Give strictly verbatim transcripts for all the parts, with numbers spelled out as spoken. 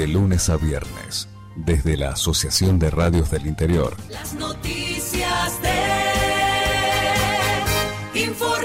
De lunes a viernes, desde la Asociación de Radios del Interior. Las noticias de Inforrami.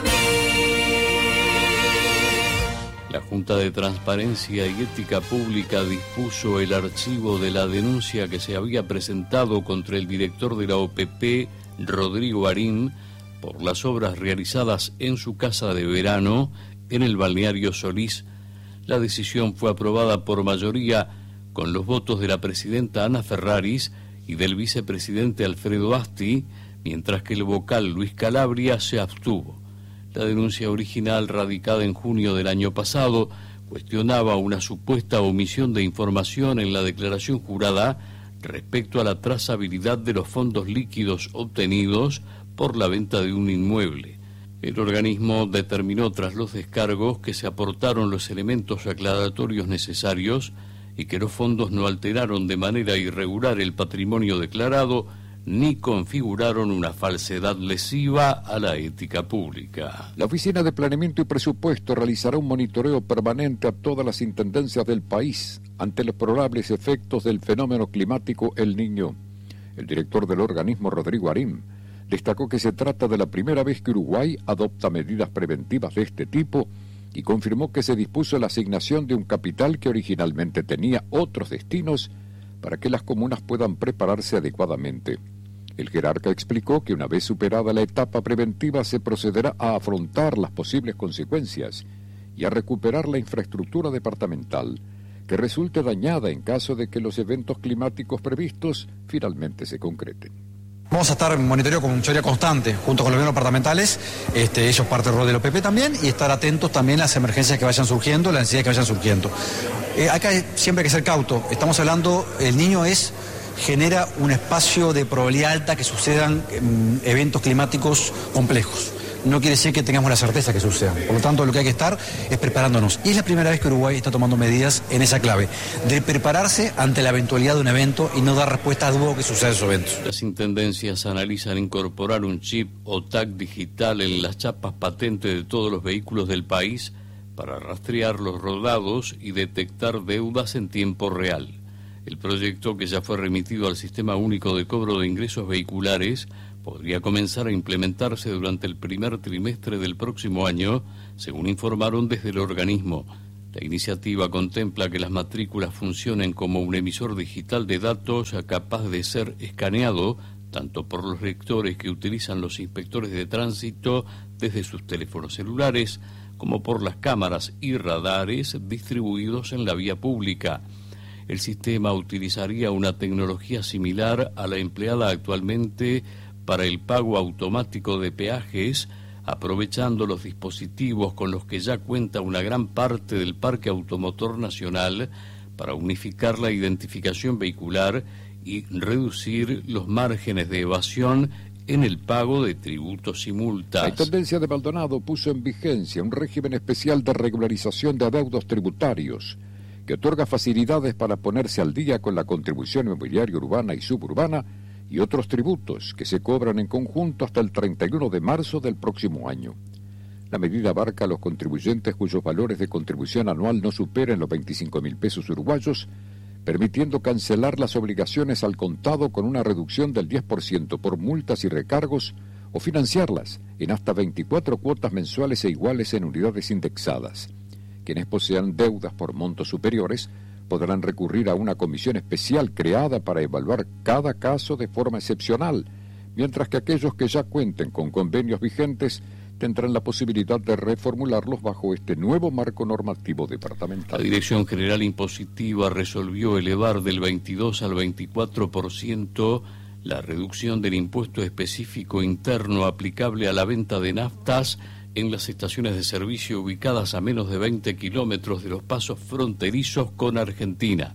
La Junta de Transparencia y Ética Pública dispuso el archivo de la denuncia que se había presentado contra el director de la O P P, Rodrigo Arín, por las obras realizadas en su casa de verano en el balneario Solís. La decisión fue aprobada por mayoría con los votos de la presidenta Ana Ferraris y del vicepresidente Alfredo Asti, mientras que el vocal Luis Calabria se abstuvo. La denuncia original, radicada en junio del año pasado, cuestionaba una supuesta omisión de información en la declaración jurada respecto a la trazabilidad de los fondos líquidos obtenidos por la venta de un inmueble. El organismo determinó tras los descargos que se aportaron los elementos aclaratorios necesarios y que los fondos no alteraron de manera irregular el patrimonio declarado ni configuraron una falsedad lesiva a la ética pública. La Oficina de Planeamiento y Presupuesto realizará un monitoreo permanente a todas las intendencias del país ante los probables efectos del fenómeno climático El Niño. El director del organismo, Rodrigo Arín, destacó que se trata de la primera vez que Uruguay adopta medidas preventivas de este tipo y confirmó que se dispuso la asignación de un capital que originalmente tenía otros destinos para que las comunas puedan prepararse adecuadamente. El jerarca explicó que una vez superada la etapa preventiva se procederá a afrontar las posibles consecuencias y a recuperar la infraestructura departamental que resulte dañada en caso de que los eventos climáticos previstos finalmente se concreten. Vamos a estar en monitoreo con mucha constante, junto con los gobiernos departamentales, este, ellos parte del rol del O P P también, y estar atentos también a las emergencias que vayan surgiendo, las necesidades que vayan surgiendo. Eh, acá siempre hay que ser cauto, estamos hablando, el Niño es, genera un espacio de probabilidad alta que sucedan eh, eventos climáticos complejos. No quiere decir que tengamos la certeza que sucedan. Por lo tanto, lo que hay que estar es preparándonos. Y es la primera vez que Uruguay está tomando medidas en esa clave, de prepararse ante la eventualidad de un evento y no dar respuesta a dudas que sucedan esos eventos. Las intendencias analizan incorporar un chip o tag digital en las chapas patentes de todos los vehículos del país para rastrear los rodados y detectar deudas en tiempo real. El proyecto, que ya fue remitido al Sistema Único de Cobro de Ingresos Vehiculares, podría comenzar a implementarse durante el primer trimestre del próximo año, según informaron desde el organismo. La iniciativa contempla que las matrículas funcionen como un emisor digital de datos capaz de ser escaneado tanto por los lectores que utilizan los inspectores de tránsito desde sus teléfonos celulares, como por las cámaras y radares distribuidos en la vía pública. El sistema utilizaría una tecnología similar a la empleada actualmente para el pago automático de peajes, aprovechando los dispositivos con los que ya cuenta una gran parte del parque automotor nacional para unificar la identificación vehicular y reducir los márgenes de evasión en el pago de tributos y multas. La Intendencia de Maldonado puso en vigencia un régimen especial de regularización de adeudos tributarios que otorga facilidades para ponerse al día con la contribución inmobiliaria urbana y suburbana y otros tributos que se cobran en conjunto hasta el treinta y uno de marzo del próximo año. La medida abarca a los contribuyentes cuyos valores de contribución anual no superen los veinticinco mil pesos uruguayos, permitiendo cancelar las obligaciones al contado con una reducción del diez por ciento por multas y recargos o financiarlas en hasta veinticuatro cuotas mensuales e iguales en unidades indexadas. Quienes posean deudas por montos superiores podrán recurrir a una comisión especial creada para evaluar cada caso de forma excepcional, mientras que aquellos que ya cuenten con convenios vigentes tendrán la posibilidad de reformularlos bajo este nuevo marco normativo departamental. La Dirección General Impositiva resolvió elevar del veintidós al veinticuatro por ciento la reducción del impuesto específico interno aplicable a la venta de naftas en las estaciones de servicio ubicadas a menos de veinte kilómetros de los pasos fronterizos con Argentina.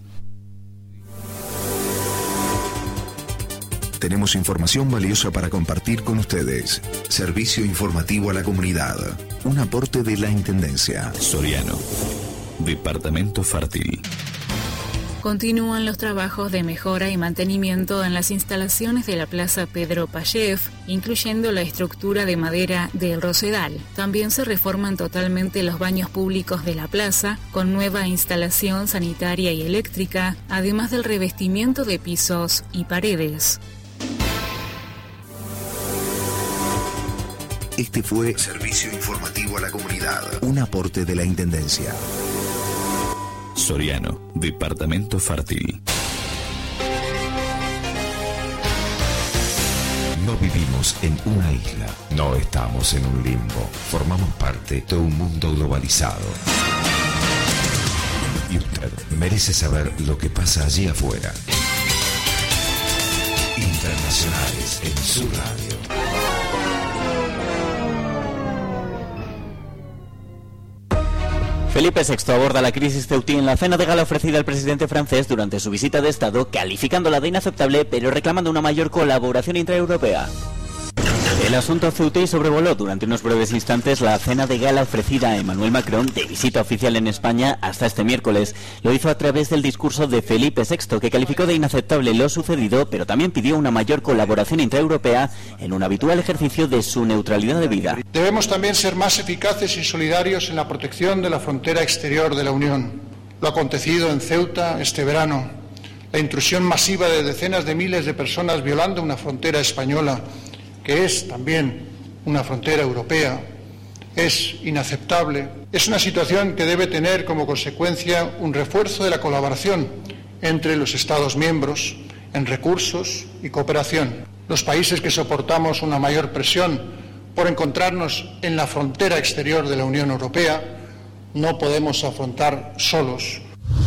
Tenemos información valiosa para compartir con ustedes. Servicio informativo a la comunidad. Un aporte de la Intendencia. Soriano. Departamento fértil. Continúan los trabajos de mejora y mantenimiento en las instalaciones de la Plaza Pedro Payev, incluyendo la estructura de madera del Rosedal. También se reforman totalmente los baños públicos de la plaza, con nueva instalación sanitaria y eléctrica, además del revestimiento de pisos y paredes. Este fue Servicio Informativo a la Comunidad, un aporte de la Intendencia. Soriano, departamento fértil. No vivimos en una isla, no estamos en un limbo, formamos parte de un mundo globalizado. Y usted merece saber lo que pasa allí afuera. Internacionales en su radio. Felipe sexto aborda la crisis ceutí en la cena de gala ofrecida al presidente francés durante su visita de Estado, calificándola de inaceptable, pero reclamando una mayor colaboración intraeuropea. El asunto ceutí sobrevoló durante unos breves instantes la cena de gala ofrecida a Emmanuel Macron de visita oficial en España hasta este miércoles. Lo hizo a través del discurso de Felipe sexto, que calificó de inaceptable lo sucedido, pero también pidió una mayor colaboración intraeuropea en un habitual ejercicio de su neutralidad de vida. Debemos también ser más eficaces y solidarios en la protección de la frontera exterior de la Unión. Lo acontecido en Ceuta este verano, la intrusión masiva de decenas de miles de personas violando una frontera española, que es también una frontera europea, es inaceptable. Es una situación que debe tener como consecuencia un refuerzo de la colaboración entre los Estados miembros en recursos y cooperación. Los países que soportamos una mayor presión por encontrarnos en la frontera exterior de la Unión Europea no podemos afrontar solos.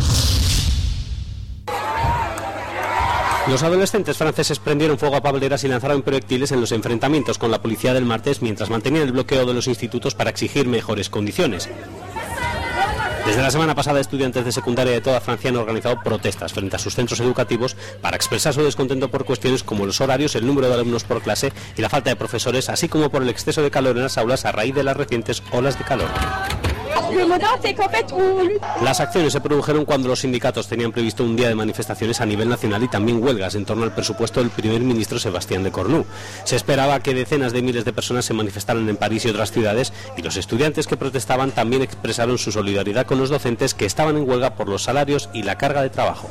Los adolescentes franceses prendieron fuego a pableras y lanzaron proyectiles en los enfrentamientos con la policía del martes mientras mantenían el bloqueo de los institutos para exigir mejores condiciones. Desde la semana pasada, estudiantes de secundaria de toda Francia han organizado protestas frente a sus centros educativos para expresar su descontento por cuestiones como los horarios, el número de alumnos por clase y la falta de profesores, así como por el exceso de calor en las aulas a raíz de las recientes olas de calor. Las acciones se produjeron cuando los sindicatos tenían previsto un día de manifestaciones a nivel nacional y también huelgas en torno al presupuesto del primer ministro Sebastián de Cornu. Se esperaba que decenas de miles de personas se manifestaran en París y otras ciudades, y los estudiantes que protestaban también expresaron su solidaridad con los docentes que estaban en huelga por los salarios y la carga de trabajo.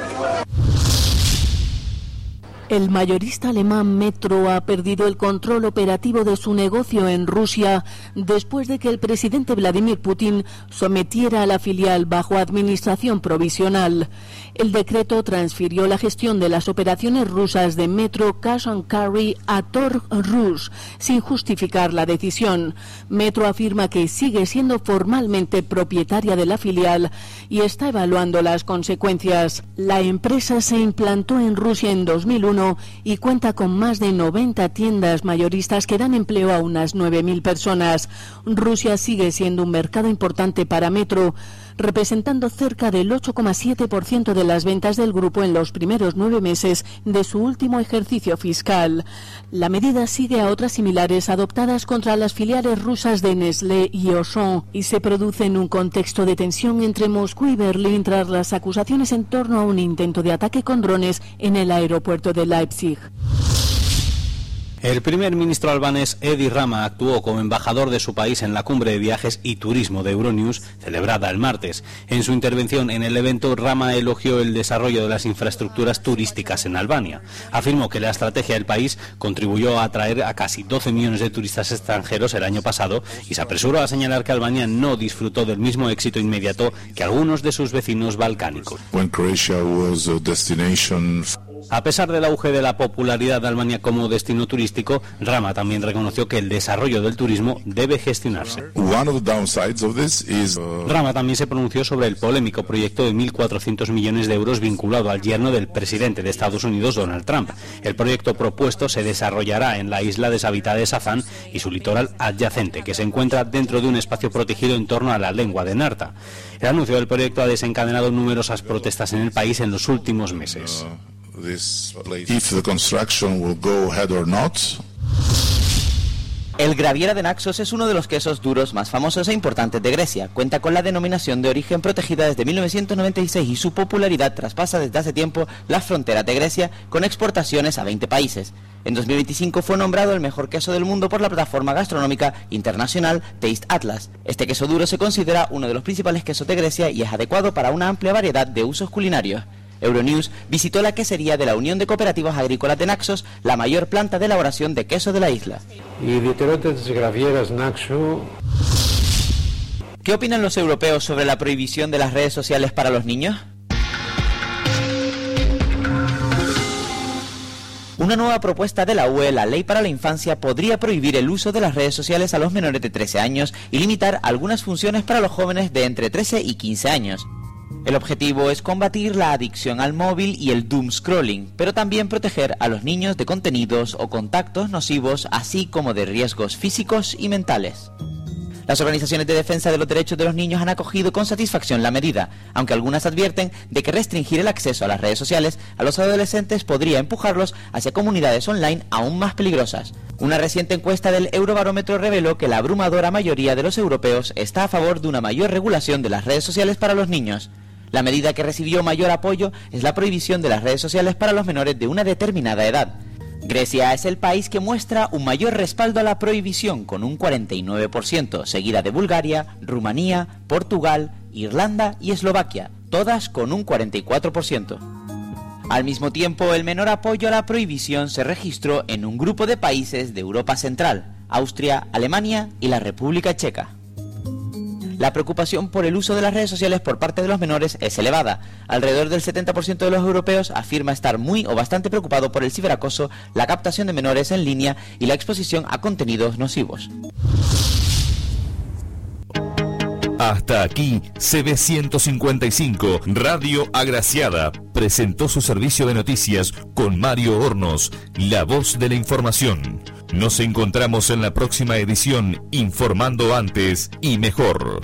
El mayorista alemán Metro ha perdido el control operativo de su negocio en Rusia después de que el presidente Vladimir Putin sometiera a la filial bajo administración provisional. El decreto transfirió la gestión de las operaciones rusas de Metro Cash and Carry a Tor Rus, sin justificar la decisión. Metro afirma que sigue siendo formalmente propietaria de la filial y está evaluando las consecuencias. La empresa se implantó en Rusia en dos mil uno y cuenta con más de noventa tiendas mayoristas que dan empleo a unas nueve mil personas. Rusia sigue siendo un mercado importante para Metro, representando cerca del ocho coma siete por ciento de las ventas del grupo en los primeros nueve meses de su último ejercicio fiscal. La medida sigue a otras similares adoptadas contra las filiales rusas de Nestlé y Auchan y se produce en un contexto de tensión entre Moscú y Berlín tras las acusaciones en torno a un intento de ataque con drones en el aeropuerto de Leipzig. El primer ministro albanés Edi Rama actuó como embajador de su país en la cumbre de viajes y turismo de Euronews, celebrada el martes. En su intervención en el evento, Rama elogió el desarrollo de las infraestructuras turísticas en Albania. Afirmó que la estrategia del país contribuyó a atraer a casi doce millones de turistas extranjeros el año pasado y se apresuró a señalar que Albania no disfrutó del mismo éxito inmediato que algunos de sus vecinos balcánicos. When Croatia was a destination... A pesar del auge de la popularidad de Albania como destino turístico, Rama también reconoció que el desarrollo del turismo debe gestionarse. One of the downsides of this is, uh... Rama también se pronunció sobre el polémico proyecto de mil cuatrocientos millones de euros vinculado al yerno del presidente de Estados Unidos, Donald Trump. El proyecto propuesto se desarrollará en la isla deshabitada de Sazán y su litoral adyacente, que se encuentra dentro de un espacio protegido en torno a la lengua de Narta. El anuncio del proyecto ha desencadenado numerosas protestas en el país en los últimos meses. This place, if the construction will go ahead or not. El Graviera de Naxos es uno de los quesos duros más famosos e importantes de Grecia. Cuenta con la denominación de origen protegida desde mil novecientos noventa y seis y su popularidad traspasa desde hace tiempo las fronteras de Grecia, con exportaciones a veinte países. En dos mil veinticinco fue nombrado el mejor queso del mundo por la plataforma gastronómica internacional Taste Atlas. Este queso duro se considera uno de los principales quesos de Grecia y es adecuado para una amplia variedad de usos culinarios. Euronews visitó la quesería de la Unión de Cooperativas Agrícolas de Naxos, la mayor planta de elaboración de queso de la isla. ¿Qué opinan los europeos sobre la prohibición de las redes sociales para los niños? Una nueva propuesta de la U E, la Ley para la Infancia, podría prohibir el uso de las redes sociales a los menores de trece años y limitar algunas funciones para los jóvenes de entre trece y quince años. El objetivo es combatir la adicción al móvil y el doom scrolling, pero también proteger a los niños de contenidos o contactos nocivos, así como de riesgos físicos y mentales. Las organizaciones de defensa de los derechos de los niños han acogido con satisfacción la medida, aunque algunas advierten de que restringir el acceso a las redes sociales a los adolescentes podría empujarlos hacia comunidades online aún más peligrosas. Una reciente encuesta del Eurobarómetro reveló que la abrumadora mayoría de los europeos está a favor de una mayor regulación de las redes sociales para los niños. La medida que recibió mayor apoyo es la prohibición de las redes sociales para los menores de una determinada edad. Grecia es el país que muestra un mayor respaldo a la prohibición, con un cuarenta y nueve por ciento, seguida de Bulgaria, Rumanía, Portugal, Irlanda y Eslovaquia, todas con un cuarenta y cuatro por ciento. Al mismo tiempo, el menor apoyo a la prohibición se registró en un grupo de países de Europa Central, Austria, Alemania y la República Checa. La preocupación por el uso de las redes sociales por parte de los menores es elevada. Alrededor del setenta por ciento de los europeos afirma estar muy o bastante preocupado por el ciberacoso, la captación de menores en línea y la exposición a contenidos nocivos. Hasta aquí, C B ciento cincuenta y cinco, Radio Agraciada, presentó su servicio de noticias con Mario Hornos, la voz de la información. Nos encontramos en la próxima edición, informando antes y mejor.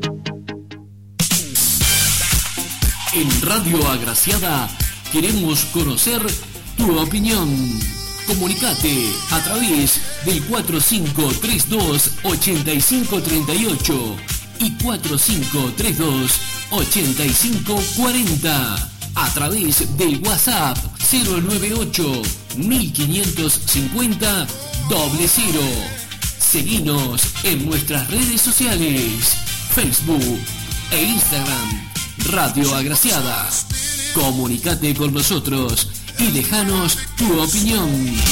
En Radio Agraciada queremos conocer tu opinión. Comunicate a través del cuatro cinco tres dos, ocho cinco tres ocho y cuatro cinco tres dos, ocho cinco cuatro cero, a través del WhatsApp cero nueve ocho, quince cincuenta, doble cero. Seguinos en nuestras redes sociales, Facebook e Instagram, Radio Agraciada. Comunicate con nosotros y déjanos tu opinión.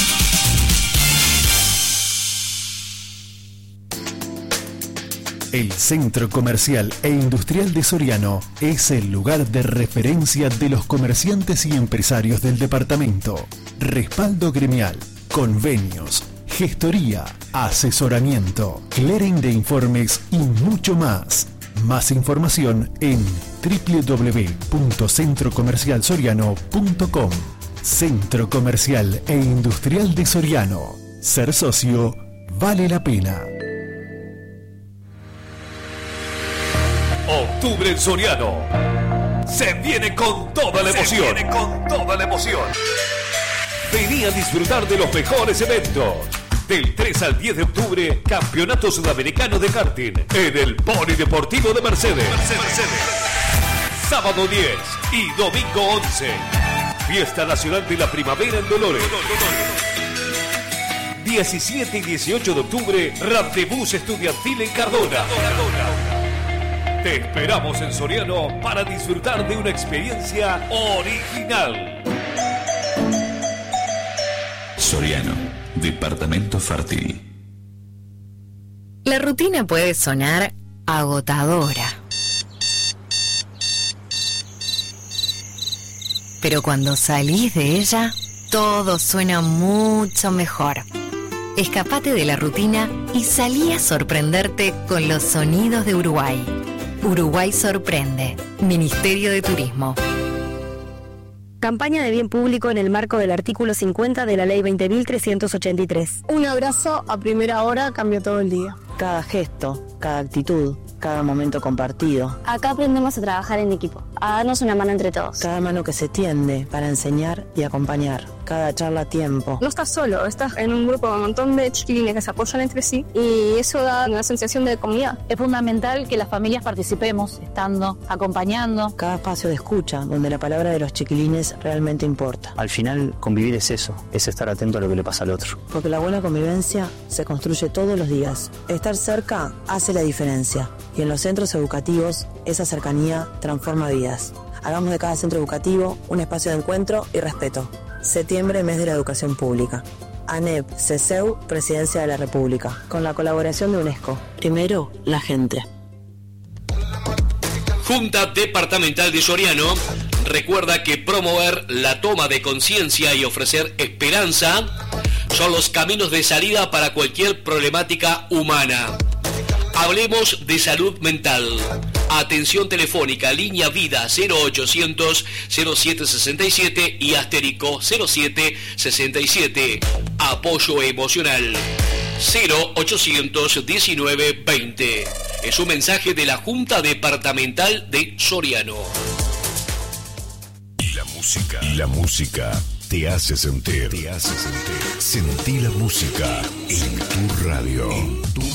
El Centro Comercial e Industrial de Soriano es el lugar de referencia de los comerciantes y empresarios del departamento. Respaldo gremial, convenios, gestoría, asesoramiento, clearing de informes y mucho más. Más información en doble u doble u doble u punto centro comercial soriano punto com. Centro Comercial e Industrial de Soriano. Ser socio vale la pena. Octubre en Soriano. Se viene con toda la emoción. Se viene con toda la emoción. Vení a disfrutar de los mejores eventos. Del tres al diez de octubre, Campeonato Sudamericano de Karting en el Polideportivo de Mercedes. Mercedes. Sábado diez y domingo once. Fiesta Nacional de la Primavera en Dolores. diecisiete y dieciocho de octubre, Randebús Estudiantil en Cardona. Te esperamos en Soriano para disfrutar de una experiencia original. Soriano, departamento fértil. La rutina puede sonar agotadora. Pero cuando salís de ella, todo suena mucho mejor. Escapate de la rutina y salí a sorprenderte con los sonidos de Uruguay. Uruguay sorprende. Ministerio de Turismo. Campaña de bien público en el marco del artículo cincuenta de la Ley veinte mil trescientos ochenta y tres. Un abrazo a primera hora cambia todo el día. Cada gesto, cada actitud, cada momento compartido. Acá aprendemos a trabajar en equipo, a darnos una mano entre todos. Cada mano que se tiende para enseñar y acompañar. cada charla a tiempo. No estás solo, estás en un grupo con un montón de chiquilines que se apoyan entre sí y eso da una sensación de comunidad. Es fundamental que las familias participemos, estando, acompañando. Cada espacio de escucha, donde la palabra de los chiquilines realmente importa. Al final, convivir es eso, es estar atento a lo que le pasa al otro. Porque la buena convivencia se construye todos los días. Estar cerca hace la diferencia. Y en los centros educativos, esa cercanía transforma vidas. Hagamos de cada centro educativo un espacio de encuentro y respeto. Septiembre, mes de la educación pública. ANEP, CESEU, Presidencia de la República. Con la colaboración de UNESCO. Primero, la gente. Junta Departamental de Soriano recuerda que promover la toma de conciencia y ofrecer esperanza son los caminos de salida para cualquier problemática humana. Hablemos de salud mental. Atención telefónica, línea vida cero ochocientos cero siete sesenta y siete y asterisco cero siete sesenta y siete. Apoyo emocional cero ochocientos diecinueve veinte. Es un mensaje de la Junta Departamental de Soriano. Y la música. Y la música te hace sentir. Te hace sentir. Sentí la música en tu radio. En tu